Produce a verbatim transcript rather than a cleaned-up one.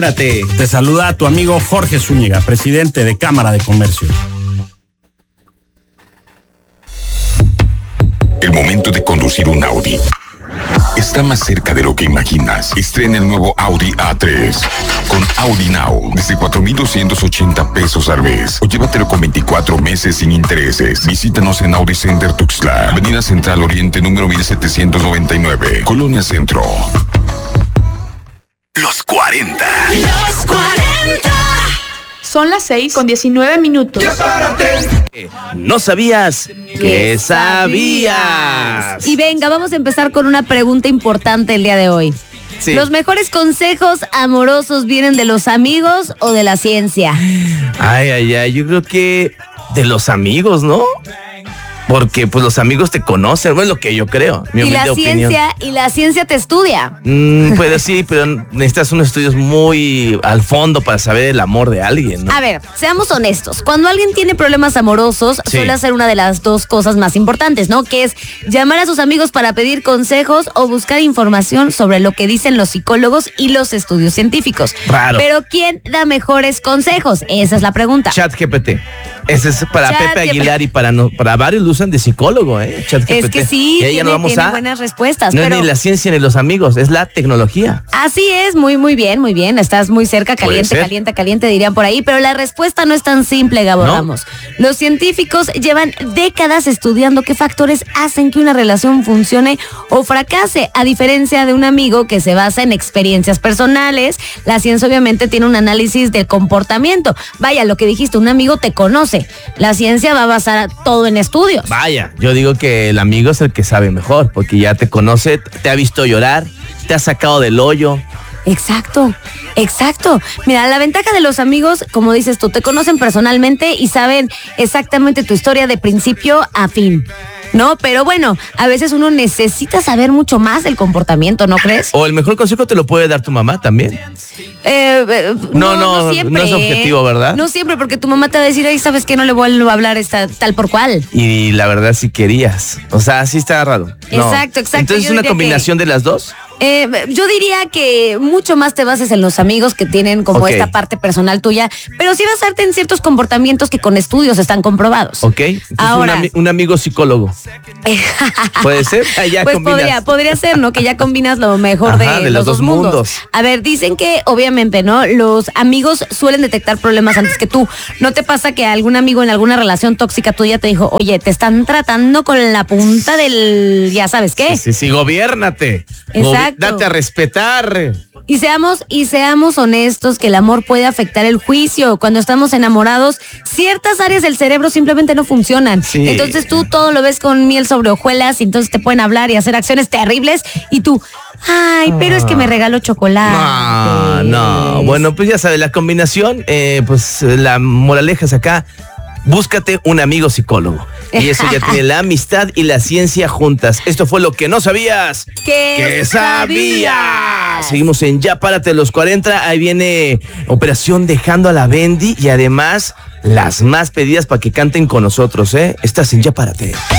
Te saluda a tu amigo Jorge Zúñiga, presidente de Cámara de Comercio. El momento de conducir un Audi está más cerca de lo que imaginas. Estrena el nuevo Audi A tres con Audi Now desde cuatro mil doscientos ochenta pesos al mes. O llévatelo con veinticuatro meses sin intereses. Visítanos en Audi Center Tuxtla, Avenida Central Oriente número mil setecientos noventa y nueve, Colonia Centro. Los cuarenta. Los cuarenta. Son las seis con diecinueve minutos. No sabías que sabías. Y venga, vamos a empezar con una pregunta importante el día de hoy. Sí. ¿Los mejores consejos amorosos vienen de los amigos o de la ciencia? Ay, ay, ay, yo creo que de los amigos, ¿no? Porque pues los amigos te conocen, bueno, es lo que yo creo. Mi y la opinión. ciencia, y la ciencia te estudia. Mm, pues sí, pero necesitas unos estudios muy al fondo para saber el amor de alguien, ¿no? A ver, seamos honestos. Cuando alguien tiene problemas amorosos, Sí. suele hacer una de las dos cosas más importantes, ¿no? Que es llamar a sus amigos para pedir consejos o buscar información sobre lo que dicen los psicólogos y los estudios científicos. Raro. Pero ¿quién da mejores consejos? Esa es la pregunta. ChatGPT. Ese es para Chat Pepe G P T. Aguilar y para no, para varios lo usan de psicólogo, ¿eh? ChatGPT. Es que sí, y ahí ya tiene, no vamos tiene a, buenas respuestas. No pero... es ni la ciencia ni los amigos, es la tecnología. Así es, muy, muy bien, muy bien. Estás muy cerca, Puede caliente, ser. caliente, caliente, dirían por ahí. Pero la respuesta no es tan simple, Gabo ¿No? Ramos. Los científicos llevan décadas estudiando qué factores hacen que una relación funcione o fracase. A diferencia de un amigo que se basa en experiencias personales, la ciencia obviamente tiene un análisis del comportamiento. Vaya, lo que dijiste, un amigo te conoce. La ciencia va a basar todo en estudios. Vaya, yo digo que el amigo es el que sabe mejor, porque ya te conoce, te ha visto llorar, te ha sacado del hoyo. Exacto, exacto. Mira, la ventaja de los amigos, como dices tú, te conocen personalmente y saben exactamente tu historia de principio a fin, ¿no? Pero bueno, a veces uno necesita saber mucho más del comportamiento, ¿no crees? O el mejor consejo te lo puede dar tu mamá también. Eh, eh, No, no, siempre, no es objetivo, ¿eh? ¿verdad? No siempre, porque tu mamá te va a decir, ay, ¿sabes qué? No le vuelvo a hablar esta, tal por cual. Y la verdad sí querías. O sea, sí está raro. No. Exacto, exacto. Entonces, Yo ¿una diría combinación de las dos? Eh, yo diría que mucho más te bases en los amigos que tienen como Ok. esta parte personal tuya, pero sí basarte en ciertos comportamientos que con estudios están comprobados. ¿Ok? Entonces, Ahora- un, ami- un amigo psicólogo. ¿Puede ser? Ah, ya Pues combinas. podría, podría ser, ¿no? Que ya combinas lo mejor Ajá, de, de los dos mundos. A ver, dicen que obviamente, ¿no? Los amigos suelen detectar problemas antes que tú. ¿No te pasa que algún amigo en alguna relación tóxica tuya te dijo, oye, te están tratando con la punta del, ya sabes qué? Sí, sí, gobiérnate. Exacto. Gobi- Date a respetar. Y seamos, y seamos honestos que el amor puede afectar el juicio. Cuando estamos enamorados, ciertas áreas del cerebro simplemente no funcionan. Sí. Entonces tú todo lo ves con miel sobre hojuelas y entonces te pueden hablar y hacer acciones terribles y tú, ay, pero es que me regaló chocolate. No, no. Bueno, pues ya sabes, la combinación, eh, pues la moraleja es acá. Búscate un amigo psicólogo. Y eso ya tiene la amistad y la ciencia juntas. Esto fue lo que no sabías. ¿Qué que sabías? sabías? Seguimos en Ya Párate los cuarenta. Ahí viene Operación Dejando a la Bendy y además las más pedidas para que canten con nosotros, ¿eh? Estás en Ya Párate.